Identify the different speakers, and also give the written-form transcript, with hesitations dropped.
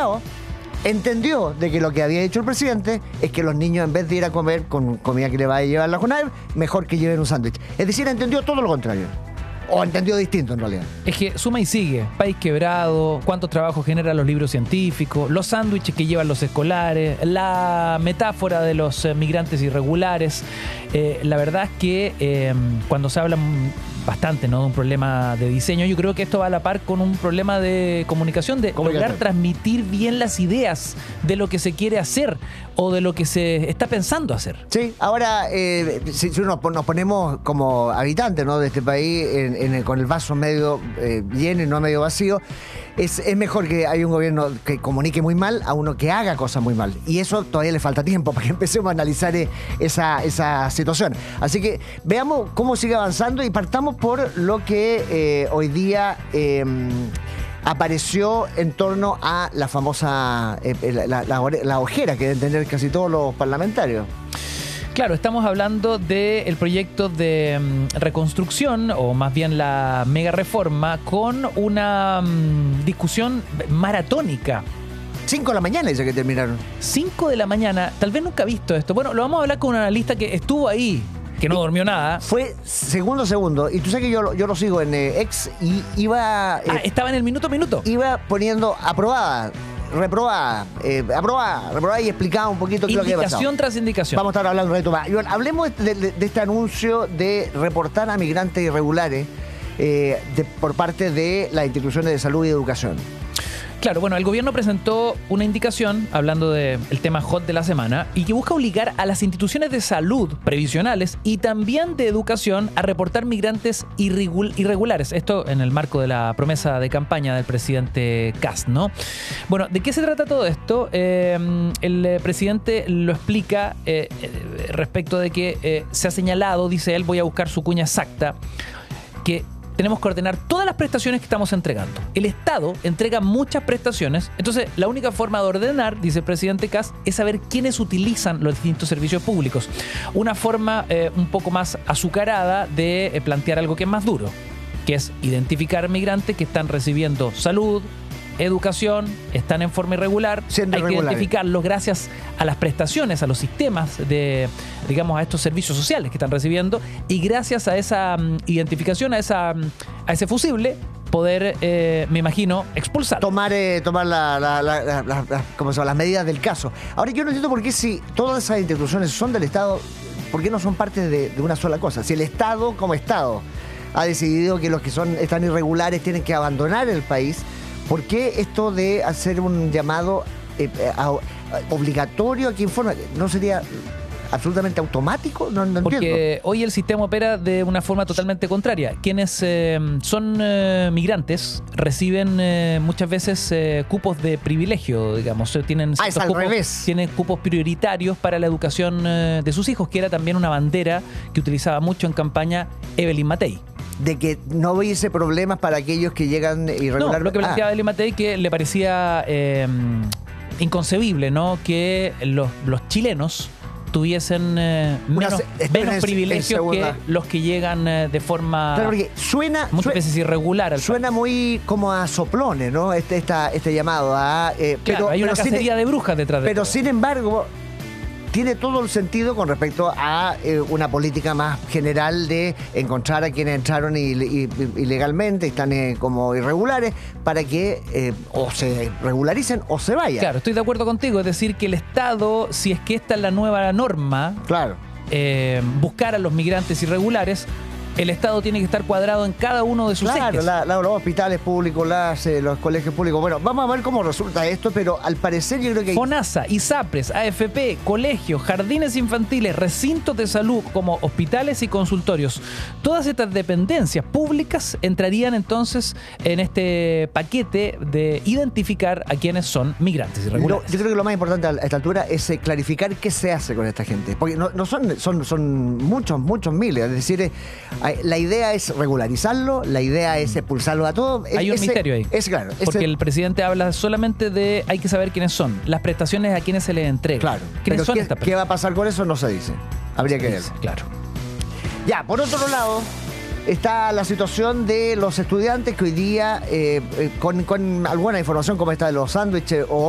Speaker 1: desconfiado, entendió de que lo que había dicho el presidente es que los niños, en vez de ir a comer con comida que le va a llevar la jornada, mejor que lleven un sándwich. Es decir, entendió todo lo contrario. O entendió distinto, en realidad.
Speaker 2: Es que suma y sigue. País quebrado, cuántos trabajos generan los libros científicos, los sándwiches que llevan los escolares, la metáfora de los migrantes irregulares. La verdad es que cuando se habla bastante, ¿no?, de un problema de diseño, yo creo que esto va a la par con un problema de comunicación, de lograr transmitir bien las ideas de lo que se quiere hacer o de lo que se está pensando hacer.
Speaker 1: Sí, ahora si nos ponemos como habitantes, ¿no?, de este país con el vaso medio lleno y no medio vacío, es mejor que haya un gobierno que comunique muy mal a uno que haga cosas muy mal. Y eso todavía le falta tiempo para que empecemos a analizar esa situación. Así que veamos cómo sigue avanzando y partamos por lo que hoy día apareció en torno a la famosa la ojera que deben tener casi todos los parlamentarios.
Speaker 2: Claro, estamos hablando del proyecto de reconstrucción, o más bien la mega reforma, con una discusión maratónica.
Speaker 1: 5 de la mañana dice que terminaron.
Speaker 2: 5 de la mañana, tal vez nunca ha visto esto. Bueno, lo vamos a hablar con un analista que estuvo ahí, que no durmió nada.
Speaker 1: Fue segundo. Y tú sabes que yo lo sigo en X y iba...
Speaker 2: estaba en el minuto.
Speaker 1: Iba poniendo aprobada, reprobada, aprobada y explicaba un poquito qué es lo que había pasado.
Speaker 2: Indicación tras indicación.
Speaker 1: Vamos a estar hablando de esto más. Iván, hablemos de este anuncio de reportar a migrantes irregulares por parte de las instituciones de salud y educación.
Speaker 2: Claro, bueno, el gobierno presentó una indicación, hablando del tema hot de la semana, y que busca obligar a las instituciones de salud previsionales y también de educación a reportar migrantes irregulares. Esto en el marco de la promesa de campaña del presidente Kast, ¿no? Bueno, ¿de qué se trata todo esto? El presidente lo explica respecto de que se ha señalado, dice él, voy a buscar su cuña exacta, que tenemos que ordenar todas las prestaciones que estamos entregando. El Estado entrega muchas prestaciones, entonces la única forma de ordenar, dice el presidente Kast, es saber quiénes utilizan los distintos servicios públicos. Una forma un poco más azucarada de plantear algo que es más duro, que es identificar migrantes que están recibiendo salud, educación, están en forma irregular. Hay que identificarlos gracias a las prestaciones, a los sistemas de, digamos, a estos servicios sociales que están recibiendo, y gracias a esa identificación, a ese fusible, poder, me imagino, expulsar.
Speaker 1: Tomar ¿cómo se llama?, las medidas del caso. Ahora, yo no entiendo por qué, si todas esas instituciones son del Estado, ¿por qué no son parte de una sola cosa? Si el Estado, como Estado, ha decidido que los que están irregulares tienen que abandonar el país, ¿por qué esto de hacer un llamado obligatorio a que informe? ¿No sería absolutamente automático? No entiendo.
Speaker 2: Porque hoy el sistema opera de una forma totalmente contraria. Quienes son migrantes reciben muchas veces cupos de privilegio, digamos. Tienen
Speaker 1: es al revés.
Speaker 2: Tienen cupos prioritarios para la educación de sus hijos, que era también una bandera que utilizaba mucho en campaña Evelyn Matei.
Speaker 1: De que no hubiese problemas para aquellos que llegan irregularmente.
Speaker 2: No, lo que planteaba Evelyn Matei, que le parecía inconcebible, ¿no?, que los chilenos tuviesen menos privilegios que los que llegan de forma,
Speaker 1: claro, porque
Speaker 2: muchas veces irregular.
Speaker 1: Suena muy como a soplones, ¿no? Este llamado a...
Speaker 2: claro, hay una cacería de brujas detrás de
Speaker 1: Pero
Speaker 2: todo.
Speaker 1: Sin embargo, tiene todo el sentido con respecto a una política más general de encontrar a quienes entraron ilegalmente, están como irregulares, para que o se regularicen o se vayan.
Speaker 2: Claro, estoy de acuerdo contigo. Es decir, que el Estado, si es que esta es la nueva norma,
Speaker 1: claro,
Speaker 2: buscar a los migrantes irregulares, el Estado tiene que estar cuadrado en cada uno de sus ejes.
Speaker 1: Los hospitales públicos, los colegios públicos. Bueno, vamos a ver cómo resulta esto, pero al parecer yo creo que...
Speaker 2: FONASA, ISAPRES, AFP, colegios, jardines infantiles, recintos de salud como hospitales y consultorios. Todas estas dependencias públicas entrarían entonces en este paquete de identificar a quienes son migrantes irregulares.
Speaker 1: Yo creo que lo más importante a esta altura es clarificar qué se hace con esta gente. Porque no son muchos miles. Es decir, la idea es regularizarlo, la idea es expulsarlo a todos.
Speaker 2: Hay un misterio ahí.
Speaker 1: Claro.
Speaker 2: Porque el presidente habla solamente de hay que saber quiénes son, las prestaciones a quienes se les entrega.
Speaker 1: Claro.
Speaker 2: ¿Quiénes son estas personas?
Speaker 1: ¿Qué va a pasar con eso? No se dice. Habría que ver.
Speaker 2: Claro.
Speaker 1: Ya, por otro lado, está la situación de los estudiantes que hoy día, con alguna información como esta de los sándwiches o